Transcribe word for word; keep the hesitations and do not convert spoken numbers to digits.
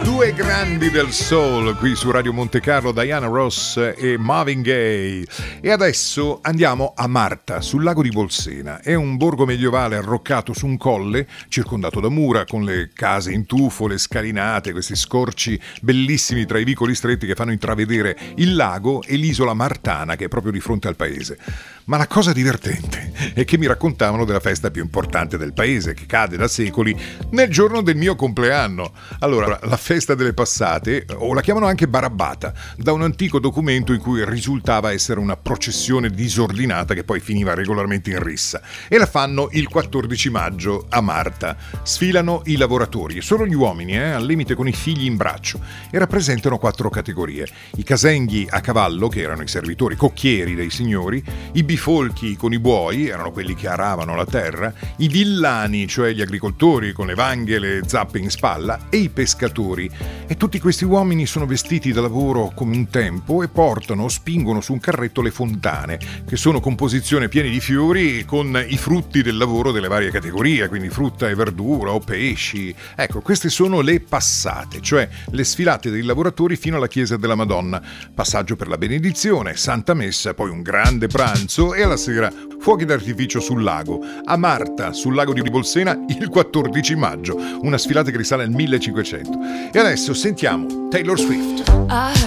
Due grandi del soul qui su Radio Monte Carlo, Diana Ross e Marvin Gaye. E adesso andiamo a Marta, sul lago di Bolsena. È un borgo medievale arroccato su un colle, circondato da mura, con le case in tufo, le scalinate, questi scorci bellissimi tra i vicoli stretti che fanno intravedere il lago e l'isola martana che è proprio di fronte al paese. Ma la cosa divertente è che mi raccontavano della festa più importante del paese, che cade da secoli nel giorno del mio compleanno. Allora, la festa delle passate, o la chiamano anche barabbata, da un antico documento in cui risultava essere una processione disordinata che poi finiva regolarmente in rissa. E la fanno il quattordici maggio a Marta. Sfilano i lavoratori, solo gli uomini, eh, al limite con i figli in braccio, e rappresentano quattro categorie. I casenghi a cavallo, che erano i servitori cocchieri dei signori, i bifolchi con i buoi, erano quelli che aravano la terra, i villani, cioè gli agricoltori con le vanghe e le zappe in spalla, e i pescatori. E tutti questi uomini sono vestiti da lavoro come un tempo e portano o spingono su un carretto le fontane, che sono composizione piene di fiori con i frutti del lavoro delle varie categorie, quindi frutta e verdura o pesci. Ecco, queste sono le passate, cioè le sfilate dei lavoratori fino alla chiesa della Madonna. Passaggio per la benedizione, Santa Messa, poi un grande pranzo e alla sera fuochi d'artificio sul lago. A Marta, sul lago di Bolsena, il quattordici maggio, una sfilata che risale al millecinquecento. E adesso sentiamo Taylor Swift.